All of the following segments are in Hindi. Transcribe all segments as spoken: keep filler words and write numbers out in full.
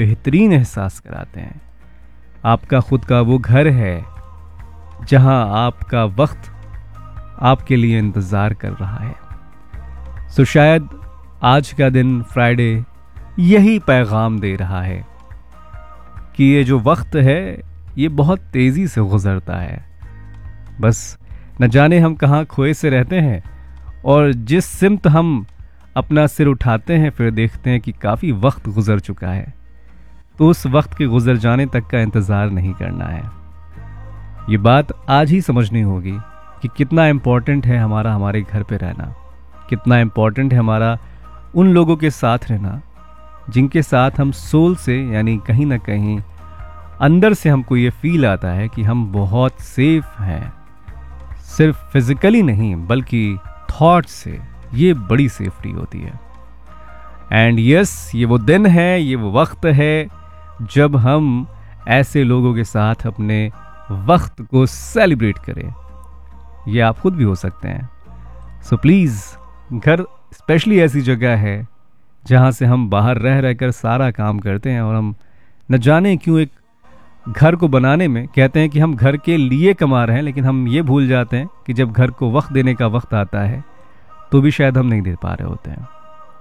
बेहतरीन एहसास कराते हैं। आपका खुद का वो घर है जहां आपका वक्त आपके लिए इंतज़ार कर रहा है। सो शायद आज का दिन फ्राइडे यही पैगाम दे रहा है कि ये जो वक्त है ये बहुत तेज़ी से गुज़रता है। बस न जाने हम कहाँ खोए से रहते हैं और जिस सिमत हम अपना सिर उठाते हैं फिर देखते हैं कि काफ़ी वक्त गुज़र चुका है। तो उस वक्त के गुज़र जाने तक का इंतज़ार नहीं करना है। ये बात आज ही समझनी होगी कि कितना इम्पोर्टेंट है हमारा हमारे घर पे रहना, कितना इम्पोर्टेंट है हमारा उन लोगों के साथ रहना जिनके साथ हम सोल से यानी कहीं ना कहीं अंदर से हमको ये फील आता है कि हम बहुत सेफ हैं। सिर्फ फिजिकली नहीं बल्कि थॉट से ये बड़ी सेफ्टी होती है। एंड यस, ये वो दिन है, ये वो वक्त है जब हम ऐसे लोगों के साथ अपने वक्त को सेलिब्रेट करें। ये आप खुद भी हो सकते हैं। सो प्लीज़, घर स्पेशली ऐसी जगह है जहाँ से हम बाहर रह रह कर सारा काम करते हैं और हम न जाने क्यों एक घर को बनाने में कहते हैं कि हम घर के लिए कमा रहे हैं, लेकिन हम ये भूल जाते हैं कि जब घर को वक्त देने का वक्त आता है तो भी शायद हम नहीं दे पा रहे होते हैं।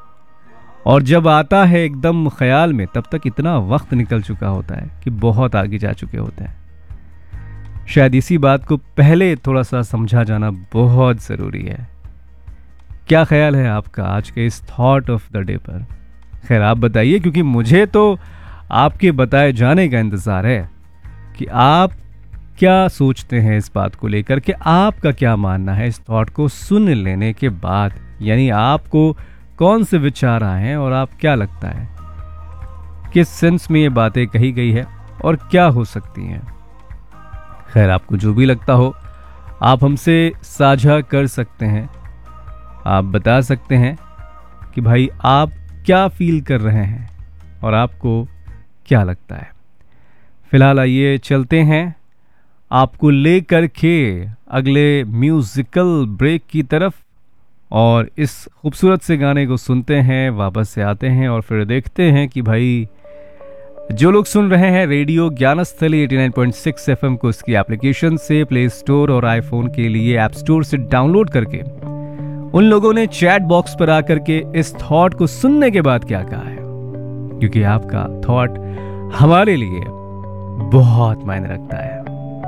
और जब आता है एकदम ख्याल में तब तक इतना वक्त निकल चुका होता है कि बहुत आगे जा चुके होते हैं। शायद इसी बात को पहले थोड़ा सा समझा जाना बहुत ज़रूरी है। क्या ख्याल है आपका आज के इस थॉट ऑफ द डे पर? खैर आप बताइए, क्योंकि मुझे तो आपके बताए जाने का इंतज़ार है कि आप क्या सोचते हैं इस बात को लेकर के, आपका क्या मानना है इस थॉट को सुन लेने के बाद। यानी आपको कौन से विचार आए हैं और आप क्या लगता है किस सेंस में ये बातें कही गई है और क्या हो सकती हैं। खैर आपको जो भी लगता हो आप हमसे साझा कर सकते हैं। आप बता सकते हैं कि भाई आप क्या फील कर रहे हैं और आपको क्या लगता है। फिलहाल आइए चलते हैं आपको लेकर के अगले म्यूजिकल ब्रेक की तरफ और इस खूबसूरत से गाने को सुनते हैं, वापस से आते हैं और फिर देखते हैं कि भाई जो लोग सुन रहे हैं radio Gyansthali eighty nine point six FM को उसकी एप्लीकेशन से प्ले स्टोर और आईफोन के लिए ऐप स्टोर से डाउनलोड करके उन लोगों ने चैट बॉक्स पर आकर के इस थॉट को सुनने के बाद क्या कहा है, क्योंकि आपका थॉट हमारे लिए बहुत मायने रखता है।